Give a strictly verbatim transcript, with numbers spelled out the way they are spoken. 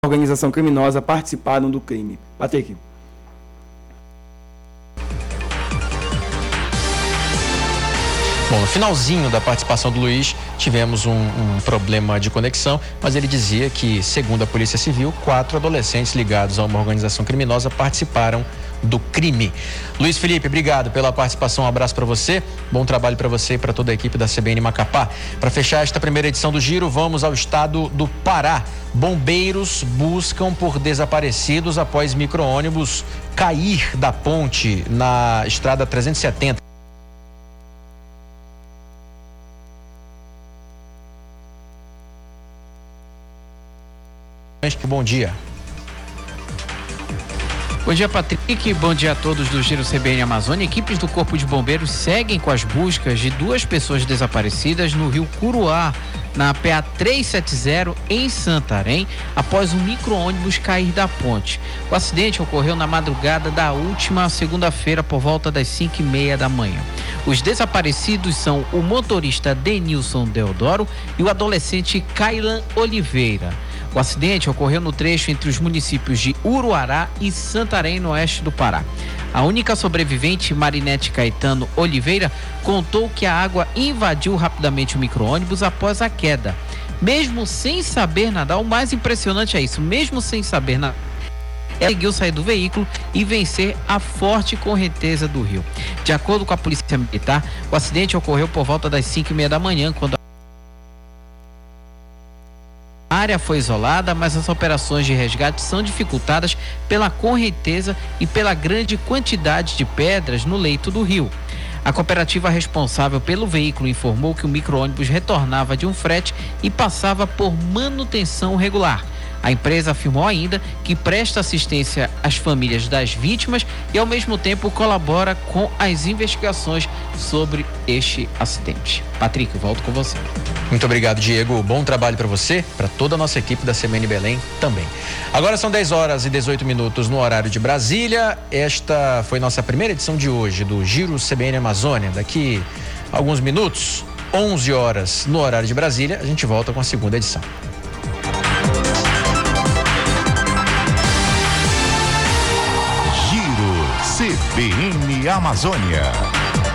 organização criminosa participaram do crime. Patrick. Bom, no finalzinho da participação do Luiz, tivemos um, um problema de conexão, mas ele dizia que, segundo a Polícia Civil, quatro adolescentes ligados a uma organização criminosa participaram do crime. Luiz Felipe, obrigado pela participação, um abraço para você, bom trabalho para você e para toda a equipe da C B N Macapá. Para fechar esta primeira edição do Giro, vamos ao estado do Pará. Bombeiros buscam por desaparecidos após micro-ônibus cair da ponte na estrada trezentos e setenta. Bom dia. Bom dia, Patrick. Bom dia a todos do Giro C B N Amazônia. Equipes do Corpo de Bombeiros seguem com as buscas de duas pessoas desaparecidas no rio Curuá, na P A trezentos e setenta, em Santarém, após um micro-ônibus cair da ponte. O acidente ocorreu na madrugada da última segunda-feira, por volta das cinco e meia da manhã. Os desaparecidos são o motorista Denilson Deodoro e o adolescente Kailan Oliveira. O acidente ocorreu no trecho entre os municípios de Uruará e Santarém, no oeste do Pará. A única sobrevivente, Marinete Caetano Oliveira, contou que a água invadiu rapidamente o micro-ônibus após a queda. Mesmo sem saber nadar, o mais impressionante é isso, mesmo sem saber nadar, ela conseguiu sair do veículo e vencer a forte correnteza do rio. De acordo com a Polícia Militar, o acidente ocorreu por volta das cinco e meia da manhã, quando a área foi isolada, mas as operações de resgate são dificultadas pela correnteza e pela grande quantidade de pedras no leito do rio. A cooperativa responsável pelo veículo informou que o micro-ônibus retornava de um frete e passava por manutenção regular. A empresa afirmou ainda que presta assistência às famílias das vítimas e, ao mesmo tempo, colabora com as investigações sobre este acidente. Patrick, volto com você. Muito obrigado, Diego. Bom trabalho para você, para toda a nossa equipe da C B N Belém também. Agora são dez horas e dezoito minutos no horário de Brasília. Esta foi nossa primeira edição de hoje do Giro C B N Amazônia. Daqui a alguns minutos, onze horas no horário de Brasília, a gente volta com a segunda edição. C B N Amazônia.